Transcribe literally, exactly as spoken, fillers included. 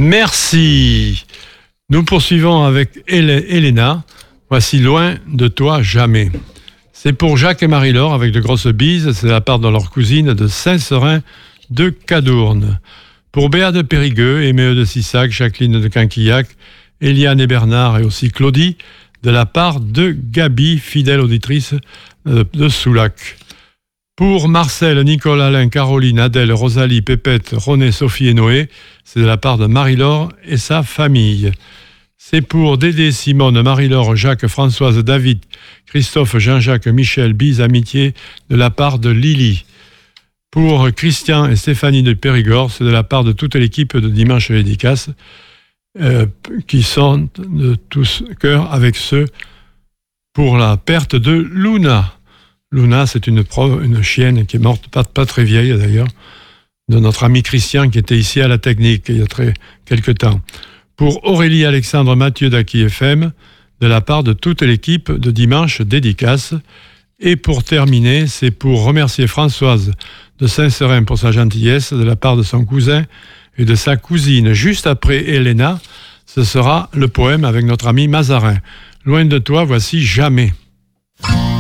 Merci. Nous poursuivons avec Elena. Voici Loin de toi jamais. C'est pour Jacques et Marie-Laure avec de grosses bises. C'est de la part de leur cousine de Saint-Seurin de Cadourne. Pour Béa de Périgueux, Émée de Sissac, Jacqueline de Quinquillac, Eliane et Bernard et aussi Claudie, de la part de Gabi, fidèle auditrice de Soulac. Pour Marcel, Nicole, Alain, Caroline, Adèle, Rosalie, Pépette, René, Sophie et Noé, c'est de la part de Marie-Laure et sa famille. C'est pour Dédé, Simone, Marie-Laure, Jacques, Françoise, David, Christophe, Jean-Jacques, Michel, Bise, Amitié, de la part de Lily. Pour Christian et Stéphanie de Périgord, c'est de la part de toute l'équipe de Dimanche Dédicace, euh, qui sont de tous cœur avec ceux pour la perte de Luna. Luna, c'est une, pro, une chienne qui est morte, pas, pas très vieille d'ailleurs, de notre ami Christian qui était ici à la technique il y a très quelque temps. Pour Aurélie, Alexandre, Mathieu d'Aki F M, de la part de toute l'équipe de Dimanche Dédicace. Et pour terminer, c'est pour remercier Françoise de Saint-Seurin pour sa gentillesse de la part de son cousin et de sa cousine. Juste après Elena, ce sera le poème avec notre ami Mazarin. Loin de toi, voici Jamais.